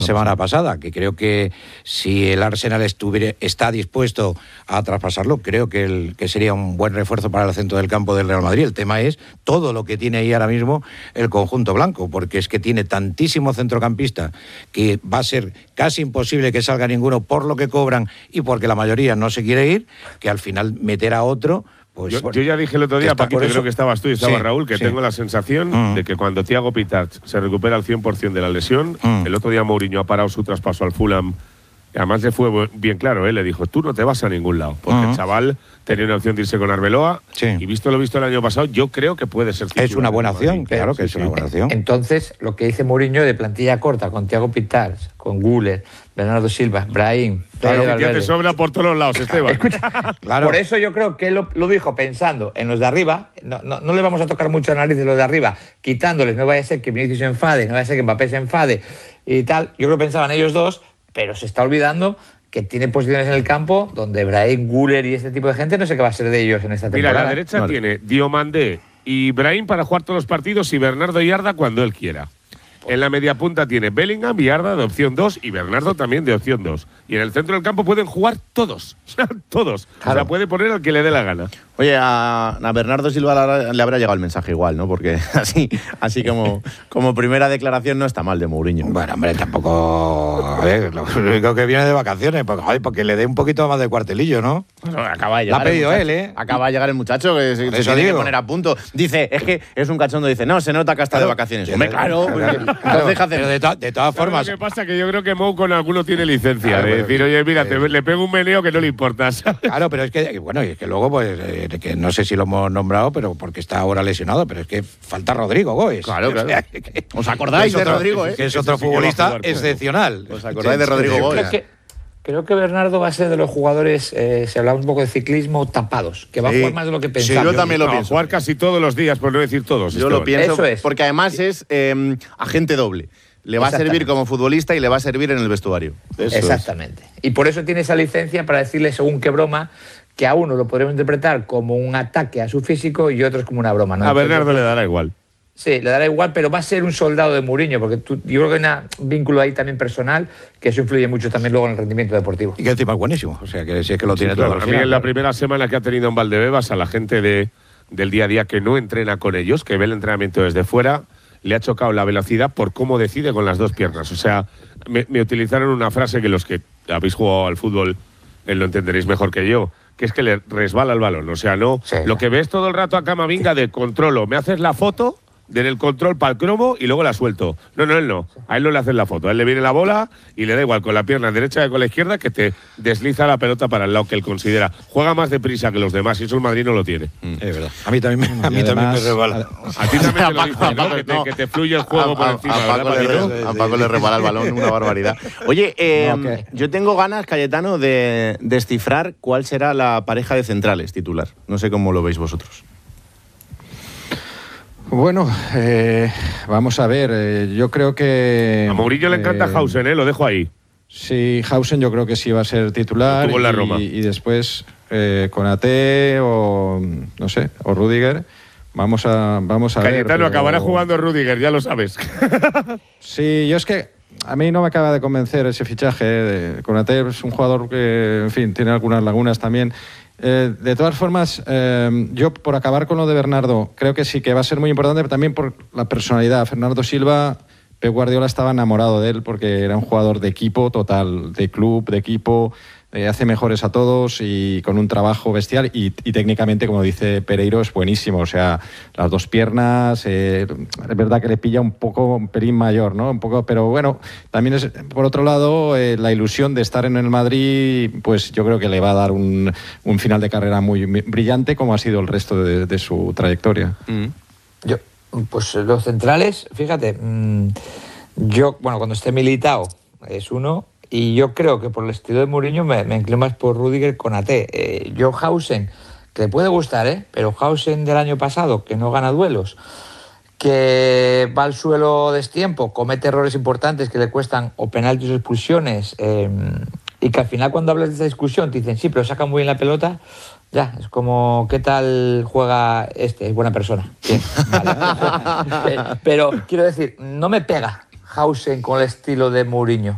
semana pasada, que creo que si el Arsenal está dispuesto a traspasarlo, creo que sería un buen refuerzo para el centro del campo del Real Madrid. El tema es todo lo que tiene ahí ahora mismo el conjunto blanco, porque es que tiene tantísimo centrocampista que va a ser casi imposible que salga ninguno por lo que cobran y porque la mayoría no se quiere ir, que al final meter a otro... Pues, yo ya dije el otro día, Paquito, creo que estabas tú y estaba Raúl, que tengo la sensación de que cuando Thiago Pitach se recupera al 100% de la lesión, el otro día Mourinho ha parado su traspaso al Fulham, y además le fue bien claro, le dijo, tú no te vas a ningún lado, porque el chaval tenía una opción de irse con Arbeloa, y visto lo visto el año pasado, yo creo que puede ser titular. Es una buena opción, claro que es una buena opción. Entonces, lo que dice Mourinho de plantilla corta, con Thiago Pitach, con Güler, Bernardo Silva, Brahim... Claro, que ya te sobra por todos los lados, Esteban. Escucha, claro. Por eso yo creo que él lo dijo pensando en los de arriba. No le vamos a tocar mucho a nariz de los de arriba, quitándoles, no vaya a ser que Vinicius se enfade, no vaya a ser que Mbappé se enfade y tal. Yo creo que pensaban ellos dos, pero se está olvidando que tiene posiciones en el campo donde Brahim, Güler y este tipo de gente no sé qué va a ser de ellos en esta temporada. Mira, a la derecha tiene Diomandé y Brahim para jugar todos los partidos y Bernardo y Arda cuando él quiera. En la media punta tiene Bellingham y Arda de opción 2 y Bernardo también de opción 2. Y en el centro del campo pueden jugar todos. Todos. Claro. O sea, puede poner al que le dé la gana. Oye, a Bernardo Silva le habrá llegado el mensaje igual, ¿no? Porque así como primera declaración no está mal de Mourinho. Bueno, hombre, tampoco... A ver, lo único que viene de vacaciones, porque le dé un poquito más de cuartelillo, ¿no? Bueno, acaba de llegar. Lo ha pedido él, ¿eh? Acaba de llegar el muchacho, que se tiene que poner a punto. Dice, es que es un cachondo, dice, no, se nota que está de vacaciones. Hombre, claro. Pero de todas formas... Lo que pasa es que yo creo que Mou con alguno tiene licencia. Claro, de decir, oye, mira, le pego un meneo que no le importa. Claro, pero es que, bueno, y es que luego, pues, que no sé si lo hemos nombrado, pero porque está ahora lesionado, pero es que falta Rodrigo Goes. Claro, claro. ¿Os acordáis de Rodrigo, que es otro futbolista excepcional. ¿Os acordáis de Rodrigo Goes? Creo que Bernardo va a ser de los jugadores, si hablamos un poco de ciclismo, tapados, que va a jugar más de lo que pensamos. Sí, yo también lo pienso. Jugar casi todos los días, por no decir todos. Yo lo pienso, porque además es agente doble. Le va a servir como futbolista y le va a servir en el vestuario. Exactamente. Y por eso tiene esa licencia para decirle, según qué broma, que a uno lo podremos interpretar como un ataque a su físico y otros como una broma, ¿no? A Bernardo le dará igual. Sí, le dará igual, pero va a ser un soldado de Mourinho, porque yo creo que hay un vínculo ahí también personal, que eso influye mucho también luego en el rendimiento deportivo. Y que encima es buenísimo, o sea, que sí es que lo tiene todo. A mí en la primera semana que ha tenido en Valdebebas, a la gente del día a día que no entrena con ellos, que ve el entrenamiento desde fuera, le ha chocado la velocidad por cómo decide con las dos piernas. O sea, me utilizaron una frase que los que habéis jugado al fútbol lo entenderéis mejor que yo, que es que le resbala el balón. O sea, no, sí, lo que ves todo el rato a Camavinga de controlo, me haces la foto del control para el cromo y luego la suelto. No, él no. A él no le hacen la foto. A él le viene la bola y le da igual con la pierna derecha que con la izquierda, que te desliza la pelota para el lado que él considera. Juega más deprisa que los demás y eso el Madrid no lo tiene. Es verdad. A mí también me resbala. A ti también te lo dicen, ¿no? Que te fluye el juego por encima. A Paco le resbala el balón, una barbaridad. Oye, yo tengo ganas, Cayetano, de descifrar cuál será la pareja de centrales titular. No sé cómo lo veis vosotros. Bueno, vamos a ver, yo creo que... A Mourinho le encanta Hausen, lo dejo ahí. Sí, Hausen yo creo que sí va a ser titular. Estuvo en la Roma. Y después Konaté o, no sé, o Rüdiger. Vamos a ver. Cayetano acabará jugando Rüdiger, ya lo sabes. Sí, yo es que a mí no me acaba de convencer ese fichaje. Konaté es un jugador que, en fin, tiene algunas lagunas también. De todas formas, yo por acabar con lo de Bernardo, creo que sí que va a ser muy importante, pero también por la personalidad. Fernando Silva, Pep Guardiola estaba enamorado de él porque era un jugador de equipo total, de club, de equipo, hace mejores a todos y con un trabajo bestial y técnicamente, como dice Pereiro, es buenísimo. O sea, las dos piernas, es verdad que le pilla un pelín mayor, ¿no? Un poco, pero bueno, también es, por otro lado, la ilusión de estar en el Madrid, pues yo creo que le va a dar un final de carrera muy brillante, como ha sido el resto de su trayectoria. Pues los centrales, fíjate, cuando esté Militao es uno. Y yo creo que por el estilo de Mourinho me inclino más por Rüdiger Konaté. Yo Hausen, que le puede gustar, pero Hausen del año pasado, que no gana duelos, que va al suelo destiempo, comete errores importantes que le cuestan o penaltis o expulsiones, y que al final cuando hablas de esa discusión te dicen, sí, pero saca muy bien la pelota, ya, es como, ¿qué tal juega este? Es buena persona. Bien, vale. Pero quiero decir, no me pega Hausen con el estilo de Mourinho.